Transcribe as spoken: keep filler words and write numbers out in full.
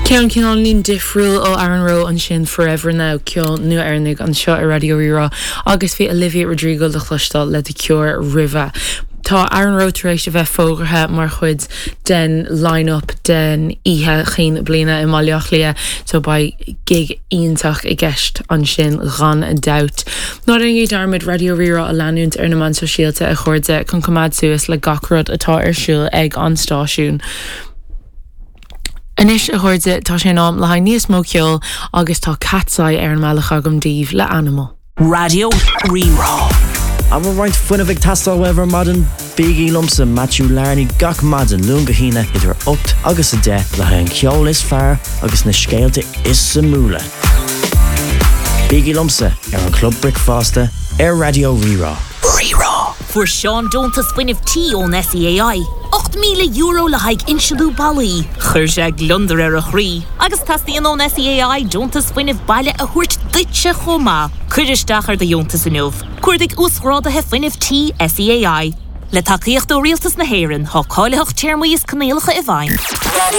Ceann cinál lín difriúil ó Aaron Rowe an sin Forever Now ceann nua airnig an seo ar Radio Rira agus bhí Olivia Rodrigo de chluistal le de cure Riva. Tá Aaron Rowe tar éis a bheith fógartha mar chuid den line-up den ihe chin blina i maileach lia so ba gig ionintach i gceist an sin gan a doubt. Ná ringi darmid Radio Rira a leanúnt ar na man so síalte a chuirde chun cumad suas le gacrod atá ar siúil ag an stáisiún. Inis a chuirde tá sé nám le hain níos mó ceol agus tá catsaí ar an meilech agam díomh le Animal. Radio Rira. I'm a right fun of tastal weather modern Biggie Lumsa Matthew Larney gach madden lunga hina idir opt agus a de le an ceol is far agus na scéalte is samúla. Biggie Lumsa ar an Club Brickfaster ar Radio Rira. Rira. For Sean Dontas win of tea on S E A I. eight mille euro le haig inshadu bali. Churjag lunder er a chrí. Agus tasti an on S E A I Dontas win of baile a hurt ditche choma. Kudish de Jontas in ov. Kurdig usrada hef win of tea S E A I. Le takiach do realtas na heren, ha kaileach termoies kanelige evain.